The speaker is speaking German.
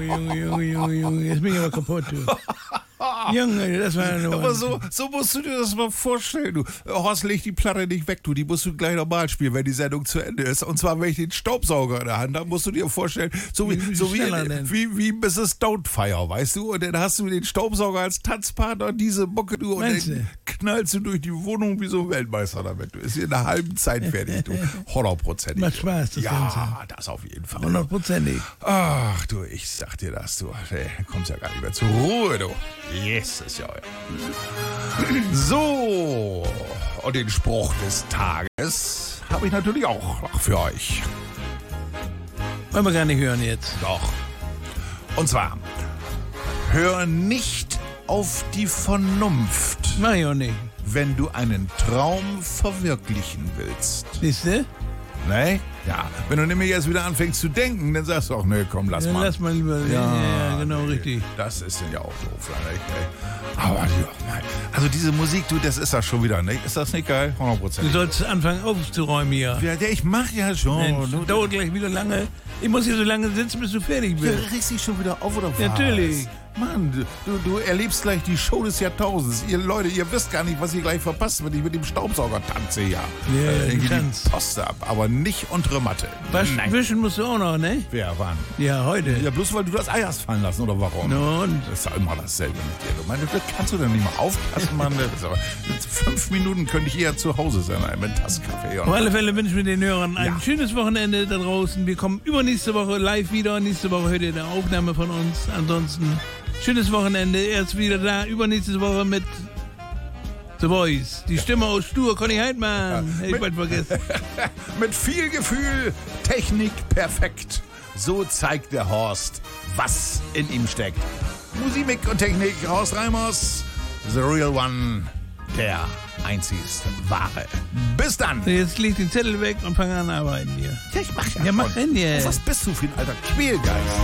Junge, jetzt bin ich aber kaputt, du. Junge, das war eine Aber so musst du dir das mal vorstellen. Du, Horst, leg die Platte nicht weg, du. Die musst du gleich nochmal spielen, wenn die Sendung zu Ende ist. Und zwar, wenn ich den Staubsauger in der Hand habe, musst du dir vorstellen, wie Mrs. Doubtfire, weißt du? Und dann hast du den Staubsauger als Tanzpartner, diese Mucke, du. Und dann knallst du durch die Wohnung wie so ein Weltmeister damit. Du ist in einer halben Zeit fertig, du. 100%. Macht Spaß, das Ganze. Ja, das auf jeden Fall. 100%. Ach du, ich sag dir das, du. Hey, kommst ja gar nicht mehr zur Ruhe, du. Jesus, ja. So, und den Spruch des Tages habe ich natürlich auch noch für euch. Wollen wir gar nicht hören jetzt. Doch. Und zwar, hör nicht auf die Vernunft, Mach ich auch nicht. wenn du einen Traum verwirklichen willst. Siehst du? Ne? Ja. Wenn du nämlich jetzt wieder anfängst zu denken, dann sagst du auch, ne, komm, lass Dann mal. lass mal lieber. Ja, genau, richtig. Das ist ja auch doof, ey. Aber also diese Musik, du, das ist das schon wieder, ne? Ist das nicht geil? 100%. Du sollst anfangen aufzuräumen hier. Ja, ich mach ja schon. Mensch, das dauert gleich wieder lange. Ich muss hier so lange sitzen, bis du fertig Ja, bist. regst dich schon wieder auf oder was? Natürlich. Mann, du erlebst gleich die Show des Jahrtausends. Ihr Leute, ihr wisst gar nicht, was ihr gleich verpasst, wenn ich mit dem Staubsauger tanze, ja. Ja, die Tanz. Post ab, aber nicht untere Matte. Wischen musst du auch noch, ne? Wer, wann? Ja, heute. Ja, bloß weil du das Ei hast fallen lassen, oder warum? No, und Das ist ja immer dasselbe mit dir. Du meinst, das kannst du dann nicht mal aufpassen, Mann. Das ist aber, mit 5 Minuten könnte ich eher zu Hause sein, mit Tasskaffee. auf alle Fälle wünschen wir den Hörern ein schönes Wochenende da draußen. Wir kommen übernächste Woche live wieder. Nächste Woche hört ihr eine Aufnahme von uns. Ansonsten schönes Wochenende. Erst wieder da. Übernächste Woche mit The Voice. Die Stimme aus Stur, Conny Heidmann. Hätte ich bald vergessen. Mit viel Gefühl, Technik perfekt. So zeigt der Horst, was in ihm steckt. Musik und Technik, Horst Reimers, The Real One, der einzigste wahre. Bis dann. Jetzt leg den Zettel weg und fang an arbeiten hier. Ja, ich mach ja Ja, mach schon. hin jetzt. Was bist du für ein alter Quälgeist?